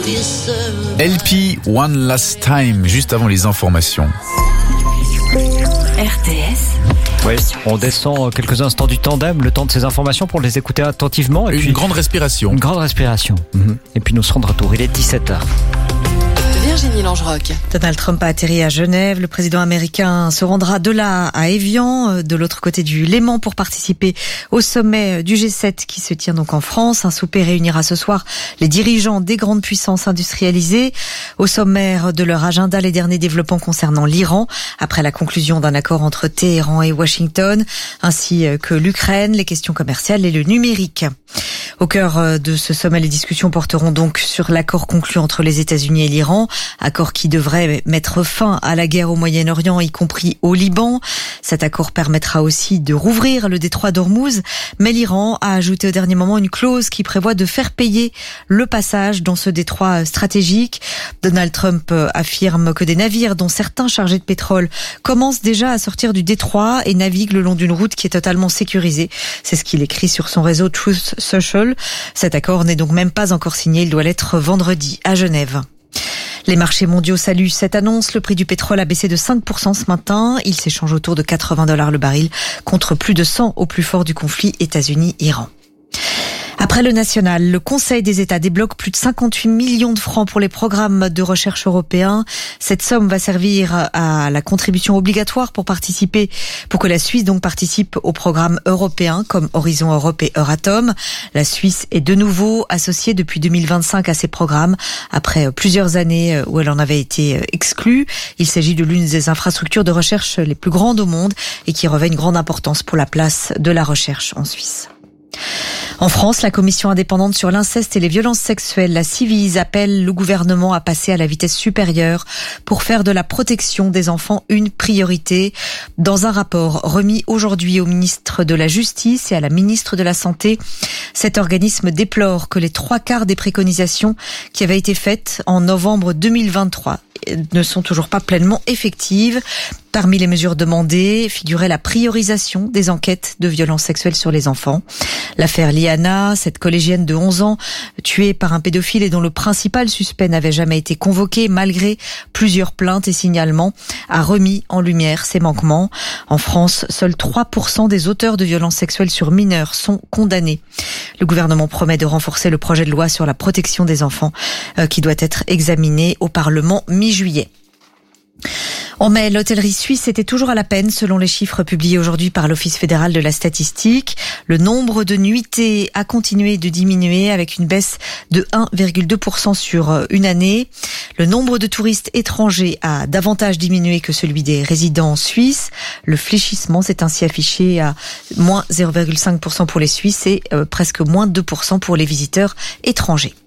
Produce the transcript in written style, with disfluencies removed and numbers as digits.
LP One Last Time, juste avant les informations. RTS. Oui, on descend quelques instants du tandem, le temps de ces informations pour les écouter attentivement. Et puis, grande respiration. Une grande respiration. Et puis nous serons de retour, il est 17h. Virginie Langeroc. Donald Trump a atterri à Genève. Le président américain se rendra de là à Évian, de l'autre côté du Léman, pour participer au sommet du G7 qui se tient donc en France. Un souper réunira ce soir les dirigeants des grandes puissances industrialisées. Au sommaire de leur agenda, les derniers développements concernant l'Iran, après la conclusion d'un accord entre Téhéran et Washington, ainsi que l'Ukraine, les questions commerciales et le numérique. Au cœur de ce sommet, les discussions porteront donc sur l'accord conclu entre les États-Unis et l'Iran, accord qui devrait mettre fin à la guerre au Moyen-Orient, y compris au Liban. Cet accord permettra aussi de rouvrir le détroit d'Ormuz, mais l'Iran a ajouté au dernier moment une clause qui prévoit de faire payer le passage dans ce détroit stratégique. Donald Trump affirme que des navires, dont certains chargés de pétrole, commencent déjà à sortir du détroit et naviguent le long d'une route qui est totalement sécurisée. C'est ce qu'il écrit sur son réseau Truth Social. Cet accord n'est donc même pas encore signé, il doit l'être vendredi à Genève. Les marchés mondiaux saluent cette annonce. Le prix du pétrole a baissé de 5% ce matin. Il s'échange autour de $80 le baril contre plus de 100 au plus fort du conflit États-Unis-Iran. Après le national, le Conseil des États débloque plus de 58 millions de francs pour les programmes de recherche européens. Cette somme va servir à la contribution obligatoire pour que la Suisse donc participe aux programmes européens comme Horizon Europe et Euratom. La Suisse est de nouveau associée depuis 2025 à ces programmes après plusieurs années où elle en avait été exclue. Il s'agit de l'une des infrastructures de recherche les plus grandes au monde et qui revêt une grande importance pour la place de la recherche en Suisse. En France, la commission indépendante sur l'inceste et les violences sexuelles, la Ciivise, appelle le gouvernement à passer à la vitesse supérieure pour faire de la protection des enfants une priorité. Dans un rapport remis aujourd'hui au ministre de la Justice et à la ministre de la Santé, cet organisme déplore que les 3/4 des préconisations qui avaient été faites en novembre 2023 ne sont toujours pas pleinement effectives. Parmi les mesures demandées figurait la priorisation des enquêtes de violences sexuelles sur les enfants. L'affaire Liana, cette collégienne de 11 ans tuée par un pédophile et dont le principal suspect n'avait jamais été convoqué malgré plusieurs plaintes et signalements, a remis en lumière ces manquements. En France, seuls 3% des auteurs de violences sexuelles sur mineurs sont condamnés. Le gouvernement promet de renforcer le projet de loi sur la protection des enfants qui doit être examiné au Parlement mi-juillet. En mai, l'hôtellerie suisse était toujours à la peine selon les chiffres publiés aujourd'hui par l'Office fédéral de la statistique. Le nombre de nuitées a continué de diminuer avec une baisse de 1,2% sur une année. Le nombre de touristes étrangers a davantage diminué que celui des résidents suisses. Le fléchissement s'est ainsi affiché à moins 0,5% pour les Suisses et presque moins 2% pour les visiteurs étrangers.